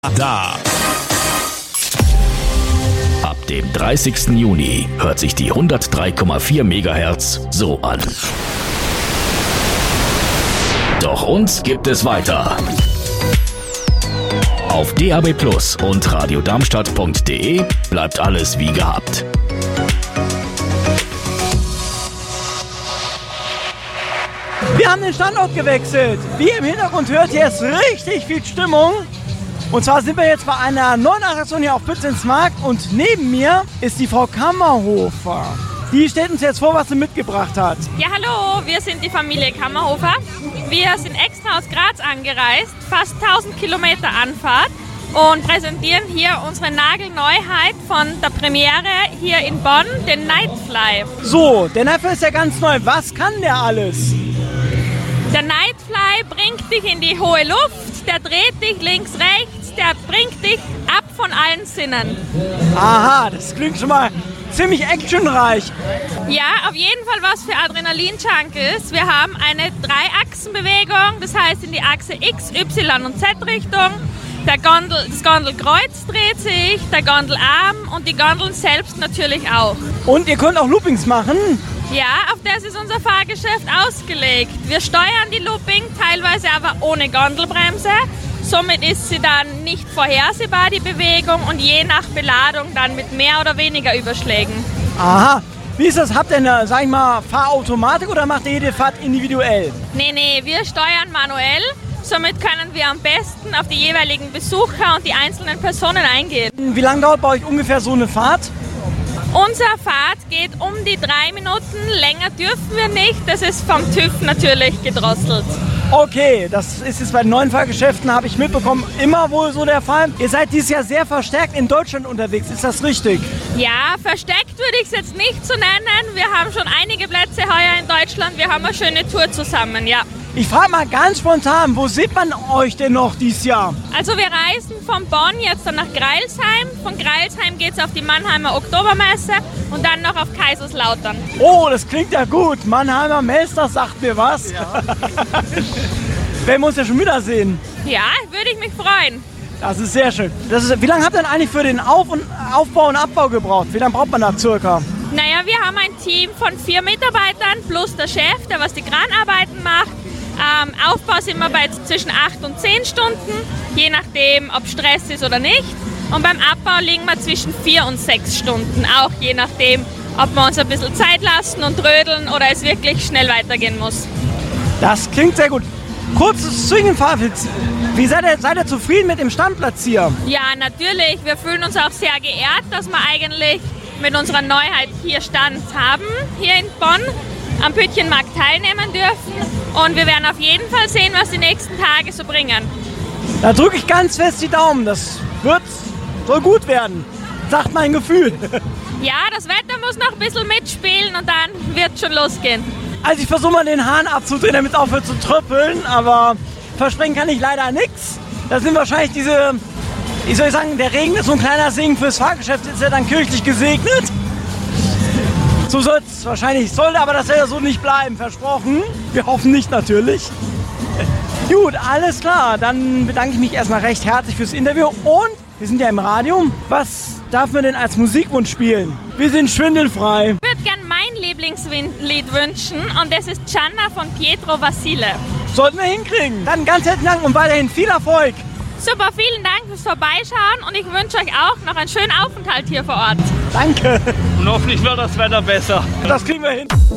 Da. Ab dem 30. Juni hört sich die 103,4 MHz so an. Doch uns gibt es weiter. Auf DAB+ und radiodarmstadt.de bleibt alles wie gehabt. Wir haben den Standort gewechselt. Wie ihr im Hintergrund hört, hier ist richtig viel Stimmung. Und zwar sind wir jetzt bei einer neuen Attraktion hier auf Pützensmarkt und neben mir ist die Frau Kammerhofer. Die stellt uns jetzt vor, was sie mitgebracht hat. Ja, hallo, wir sind die Familie Kammerhofer. Wir sind extra aus Graz angereist, fast 1000 Kilometer Anfahrt und präsentieren hier unsere Nagelneuheit von der Premiere hier in Bonn, den Nightfly. So, der Nightfly ist ja ganz neu. Was kann der alles? Der Nightfly bringt dich in die hohe Luft, der dreht dich links, rechts, der bringt dich ab von allen Sinnen. Aha, das klingt schon mal ziemlich actionreich. Ja, auf jeden Fall was für Adrenalin-Junkies. Wir haben eine 3-Achsen-Bewegung, das heißt in die Achse X, Y und Z-Richtung. Das Gondelkreuz dreht sich, der Gondelarm und die Gondeln selbst natürlich auch. Und ihr könnt auch Loopings machen? Ja, auf das ist unser Fahrgeschäft ausgelegt. Wir steuern die Looping, teilweise aber ohne Gondelbremse. Somit ist sie dann nicht vorhersehbar, die Bewegung, und je nach Beladung dann mit mehr oder weniger Überschlägen. Aha. Wie ist das? Habt ihr eine, sag ich mal, Fahrautomatik oder macht ihr jede Fahrt individuell? Nee, wir steuern manuell. Somit können wir am besten auf die jeweiligen Besucher und die einzelnen Personen eingehen. Wie lange dauert bei euch ungefähr so eine Fahrt? Unsere Fahrt geht um die 3 Minuten. Länger dürfen wir nicht. Das ist vom TÜV natürlich gedrosselt. Okay, das ist jetzt bei den neuen Fahrgeschäften, habe ich mitbekommen, immer wohl so der Fall. Ihr seid dieses Jahr sehr verstärkt in Deutschland unterwegs, ist das richtig? Ja, versteckt würde ich es jetzt nicht so nennen. Wir haben schon einige Plätze heuer in Deutschland. Wir haben eine schöne Tour zusammen, ja. Ich frage mal ganz spontan, wo sieht man euch denn noch dieses Jahr? Also wir reisen von Bonn jetzt dann nach Greilsheim. Von Greilsheim geht es auf die Mannheimer Oktobermesse und dann noch auf Kaiserslautern. Oh, das klingt ja gut. Mannheimer Messe, das sagt mir was. Ja. Werden wir uns ja schon wiedersehen. Ja, würde ich mich freuen. Das ist sehr schön. Wie lange habt ihr denn eigentlich für den Aufbau und Abbau gebraucht? Wie lange braucht man da circa? Naja, wir haben ein Team von 4 Mitarbeitern plus der Chef, der was die Kranarbeiten macht. Aufbau sind wir bei zwischen 8 und 10 Stunden, je nachdem, ob Stress ist oder nicht. Und beim Abbau liegen wir zwischen 4 und 6 Stunden, auch je nachdem, ob wir uns ein bisschen Zeit lassen und trödeln oder es wirklich schnell weitergehen muss. Das klingt sehr gut. Kurzes Zwischenfazit. Wie seid ihr zufrieden mit dem Standplatz hier? Ja, natürlich. Wir fühlen uns auch sehr geehrt, dass wir eigentlich mit unserer Neuheit hier Stand haben, hier in Bonn, am Pütchenmarkt teilnehmen dürfen. Und wir werden auf jeden Fall sehen, was die nächsten Tage so bringen. Da drücke ich ganz fest die Daumen. Das soll gut werden, sagt mein Gefühl. Ja, das Wetter muss noch ein bisschen mitspielen und dann wird schon losgehen. Also ich versuche mal den Hahn abzudrehen, damit es aufhört zu tröpfeln, aber versprechen kann ich leider nichts. Das sind wahrscheinlich diese, wie soll ich sagen, der Regen ist so ein kleiner Segen fürs Fahrgeschäft, ist ja dann kirchlich gesegnet. So soll es wahrscheinlich, sollte aber das ja so nicht bleiben, versprochen. Wir hoffen nicht natürlich. Gut, alles klar, dann bedanke ich mich erstmal recht herzlich fürs Interview und wir sind ja im Radio. Was darf man denn als Musikwunsch spielen? Wir sind schwindelfrei. Ich würde gerne mein Lieblingslied wünschen und das ist Gianna von Pietro Vasile. Sollten wir hinkriegen. Dann ganz herzlichen Dank und weiterhin viel Erfolg. Super, vielen Dank fürs Vorbeischauen und ich wünsche euch auch noch einen schönen Aufenthalt hier vor Ort. Danke. Und hoffentlich wird das Wetter besser. Das kriegen wir hin.